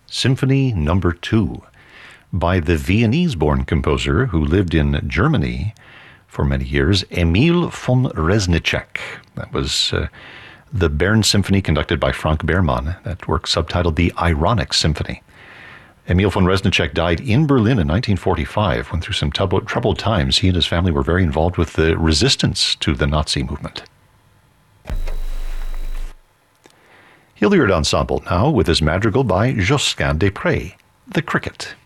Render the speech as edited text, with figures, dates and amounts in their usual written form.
Symphony Number 2, by the Viennese-born composer who lived in Germany for many years, Emil von Reznicek. That was the Bern Symphony conducted by Frank Behrmann. That work subtitled The Ironic Symphony. Emil von Reznicek died in Berlin in 1945 when, through some troubled times, he and his family were very involved with the resistance to the Nazi movement. Hilliard Ensemble now with his madrigal by Josquin des Prez, The Cricket.